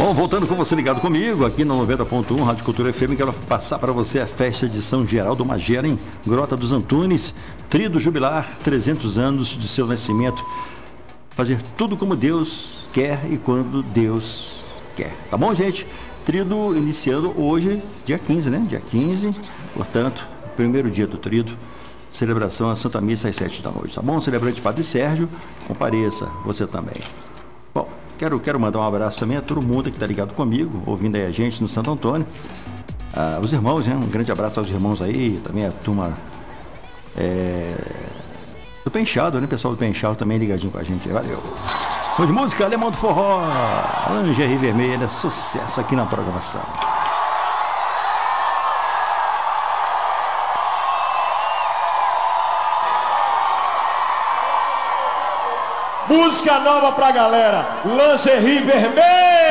Bom, voltando com você ligado comigo, aqui na 90.1 Rádio Cultura FM, quero passar para você a festa de São Geraldo Magera em Grota dos Antunes, Tríduo Jubilar, 300 anos de seu nascimento. Fazer tudo como Deus quer e quando Deus quer. Tá bom, gente? Tríduo iniciando hoje, dia 15, né? Dia 15, portanto, primeiro dia do Tríduo. Celebração à Santa Missa às 7 da noite, tá bom? Celebrante Padre Sérgio, compareça, você também. Bom, quero mandar um abraço também a todo mundo que está ligado comigo, ouvindo aí a gente no Santo Antônio. Os irmãos, né? Um grande abraço aos irmãos aí, também a turma do Penchado, né? Pessoal do Penchado também ligadinho com a gente. Valeu. Vamos de música, Alemão do Forró, Lingerie Vermelha, sucesso aqui na programação. Música nova pra galera, Lingerie Vermelha.